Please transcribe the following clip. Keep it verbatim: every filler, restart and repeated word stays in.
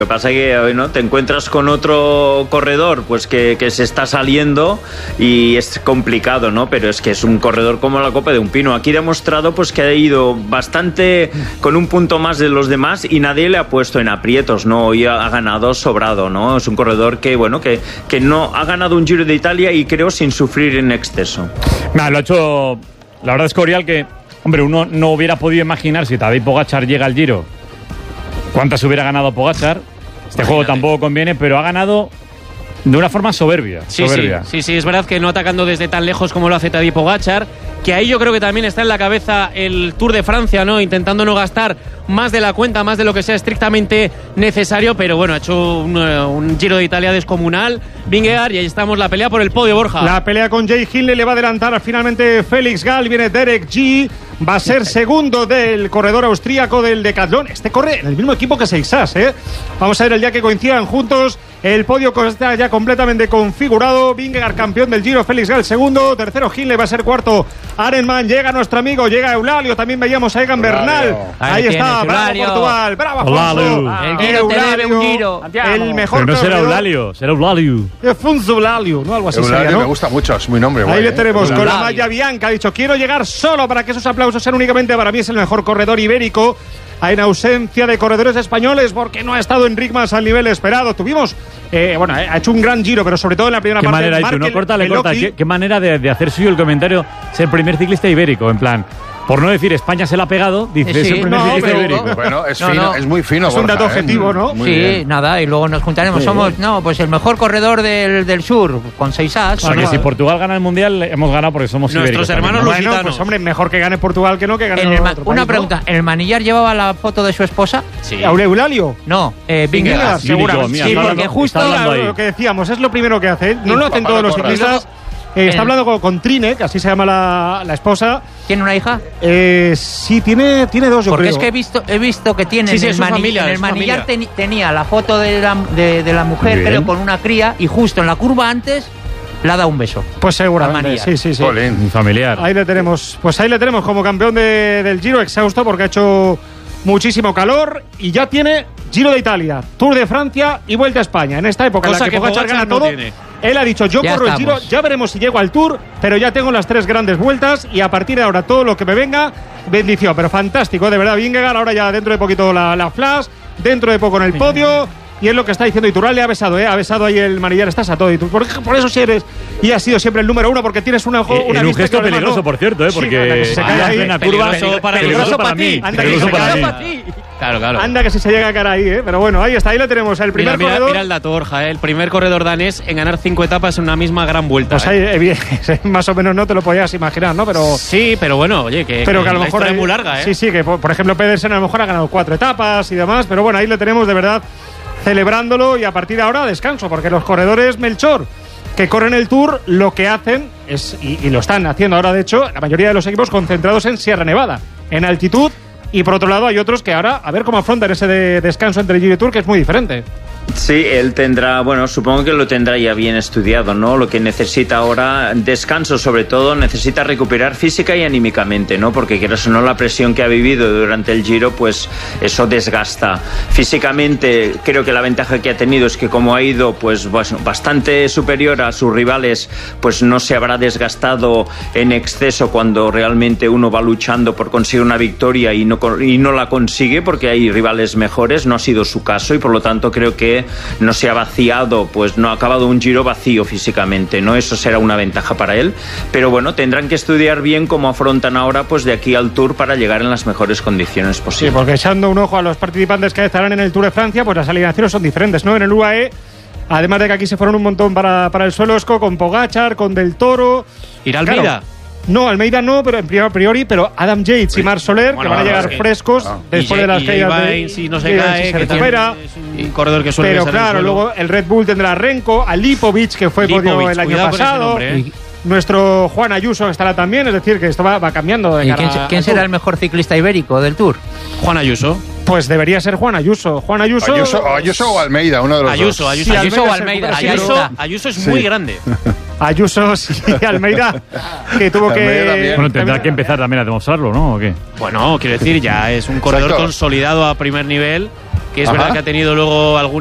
Lo que pasa es que, ¿no?, te encuentras con otro corredor pues que, que se está saliendo y es complicado, ¿no? Pero es que es un corredor como la copa de un pino. Aquí ha demostrado pues que ha ido bastante con un punto más de los demás y nadie le ha puesto en aprietos, ¿no? Hoy ha, ha ganado sobrado, ¿no? Es un corredor que, bueno, que, que no ha ganado un Giro de Italia y creo sin sufrir en exceso. Nah, lo ha hecho, la verdad es que Oriol, que, hombre, uno no hubiera podido imaginar si Tadej Pogačar llega al Giro cuántas hubiera ganado Pogačar. Este juego tampoco conviene, pero ha ganado de una forma soberbia. Sí, soberbia. sí, sí, sí, es verdad que no atacando desde tan lejos como lo hace Tadej Pogačar, que ahí yo creo que también está en la cabeza el Tour de Francia, ¿no? Intentando no gastar más de la cuenta, más de lo que sea estrictamente necesario, pero bueno, ha hecho un, un Giro de Italia descomunal. Vingegaard, y ahí estamos, la pelea por el podio, Borja. La pelea con Jay Hindley, le va a adelantar finalmente Félix Gall, viene Derek G, va a ser segundo del corredor austríaco del Decathlon. Este corre en el mismo equipo que Seixas, ¿eh? Vamos a ver el día que coincidan juntos. El podio está ya completamente configurado. Vingegaard campeón del Giro, Félix Gall segundo, tercero Hindley, va a ser cuarto Arenman, llega nuestro amigo, llega Eulalio, también veíamos a Egan Bernal. Ahí, ahí está, bravo Eulalio. Portugal, bravo Afonso. Ah, el Giro te debe un Giro. El mejor. Pero no será Eulalio, será Eulalio. Afonso Eulalio, ¿no? Algo así Eulalio sería, ¿no? Me gusta mucho, es mi nombre. Ahí guay, le ¿eh? tenemos Eulalio. con la malla Bianca, ha dicho, quiero llegar solo para que esos aplausos sean únicamente para mí, es el mejor corredor ibérico. En ausencia de corredores españoles porque no ha estado Enric Mas al nivel esperado. Tuvimos, eh, bueno, ha hecho un gran Giro, pero sobre todo en la primera ¿Qué parte. manera, Markel, no corta, le corta. ¿Qué, ¿Qué manera de, de hacer suyo el comentario? Ser primer ciclista ibérico, en plan, por no decir España se la ha pegado, dice, Sí, es el primer no, ciclista pero- ibérico. Bueno, es No, fino, no. es muy fino. Es un Borja, dato ¿eh? objetivo, ¿no? Muy sí, bien. nada, y luego nos juntaremos. Somos, no, pues el mejor corredor del, del sur, con seis as. O sea, que si Portugal gana el Mundial, hemos ganado porque somos Nuestros ibéricos hermanos también, ¿no? Bueno, lusitanos. pues hombre, mejor que gane Portugal que no que gane En el ma- otro una país, pregunta, ¿en el manillar llevaba la foto de su esposa? Sí. ¿no? ¿Eulalio? No, eh, Vingegaard, Vingegaard. seguramente. mira, Sí, está porque hablando- justo está hablando ahí. lo que decíamos, es lo primero que hace. No Y lo hacen papá todos lo los corre. ciclistas. Eh, está En- hablando con, con Trine, que así se llama la, la esposa. ¿Tiene una hija? Eh, sí, tiene, tiene dos, yo Porque creo. es que he visto, he visto que tiene Sí, sí, en es el, su mani- familia, en es el su manillar familia. teni- tenía la foto de la, de, de la mujer, Bien. creo, con una cría, y justo en la curva antes le ha dado un beso. Pues seguramente, Manillar. sí, sí, sí. Jolín. Un familiar. Ahí le tenemos, pues ahí le tenemos como campeón de- del Giro, exhausto porque ha hecho muchísimo calor y ya tiene Giro de Italia, Tour de Francia y Vuelta a España. En esta época Cosa en la que, que Pogačar Pogačar gana no todo, tiene. él ha dicho, yo Ya corro estamos. el Giro, ya veremos si llego al Tour, pero ya tengo las tres grandes vueltas y a partir de ahora todo lo que me venga, bendición. Pero fantástico, de verdad, Vingegaard, ahora ya dentro de poquito la, la flash, dentro de poco en el podio. Y es lo que está diciendo Iturralde, le ha besado, ¿eh? Ha besado ahí el manillar, estás a todo. Y tú, por, por eso sí eres, y has sido siempre el número uno, porque tienes una, Eh, una en un vista gesto que además peligroso, no- por cierto, ¿eh? Sí, Porque anda, que si se cae anda ahí, en plena peligroso curva, para- peligroso peligroso para para mí, ti. Anda, que peligroso se para cae mí. para ti. Claro, claro. Anda que si se llega a caer ahí, ¿eh? Pero bueno, ahí está, ahí le tenemos el primer Mira, mira, corredor. mira el dato, Borja, ¿eh? El primer corredor danés en ganar cinco etapas en una misma gran vuelta. Pues ¿eh? ahí, eh, bien, más o menos no te lo podías imaginar, ¿no? Pero, Sí, pero bueno, oye, que, pero que a lo la mejor historia hay- es muy larga, ¿eh? Sí, sí, que por, por ejemplo Pedersen a lo mejor ha ganado cuatro etapas y demás, pero bueno, ahí le tenemos de verdad celebrándolo y a partir de ahora descanso, porque los corredores Melchor que corren el Tour lo que hacen es, y, y lo están haciendo ahora de hecho, la mayoría de los equipos concentrados en Sierra Nevada, en altitud, y por otro lado hay otros que ahora a ver cómo afrontan ese de- descanso entre Giro y Tour, que es muy diferente. Sí, él tendrá, bueno, supongo que lo tendrá ya bien estudiado, ¿no? Lo que necesita ahora, descanso sobre todo, necesita recuperar física y anímicamente, ¿no? Porque quieras o no, la presión que ha vivido durante el Giro, pues eso desgasta. Físicamente, creo que la ventaja que ha tenido es que como ha ido, pues bastante superior a sus rivales, pues no se habrá desgastado en exceso cuando realmente uno va luchando por conseguir una victoria y no, y no la consigue porque hay rivales mejores. No ha sido su caso y por lo tanto creo que no se ha vaciado, pues no ha acabado un Giro vacío físicamente, ¿no? Eso será una ventaja para él, pero bueno, tendrán que estudiar bien cómo afrontan ahora, pues de aquí al Tour para llegar en las mejores condiciones Sí, posibles. porque echando un ojo a los participantes que estarán en el Tour de Francia, pues las alineaciones son diferentes, ¿no? En el U A E, además de que aquí se fueron un montón para, para el suelo esco, con Pogačar, con Del Toro. ¿Ir a Almeida? Claro, no, Almeida no, pero en priori, a priori, pero Adam Yates y Marc Soler, Bueno, que van a claro, llegar es que- frescos claro. después Y de las Jay- caídas Jay de Vines, si no se Jay Vines, cae, si que se también recupera. es un corredor que suele Pero besar el claro, suelo. luego el Red Bull tendrá a Renko, a Lipovic, que fue podio Lipovic, el año cuidado con ese pasado. nombre, ¿eh? Nuestro Juan Ayuso estará también, es decir, que esto va, va cambiando. De ¿Y cara quién, se- al quién será Tour. el mejor ciclista ibérico del Tour? Juan Ayuso. Pues debería ser Juan Ayuso. Juan Ayuso. Ayuso, Ayuso o Almeida, uno de los Ayuso, dos. Ayuso, Sí, Ayuso, Ayuso o Almeida Almeida. se ahí Ayuso, está. Ayuso es Sí. muy grande. Ayuso, sí, Almeida, que tuvo Almeida que. también. Bueno, tendrá que empezar también a demostrarlo, ¿no? ¿O qué? Bueno, quiero decir, ya es un corredor Exacto. consolidado a primer nivel que es Ajá. verdad que ha tenido luego algún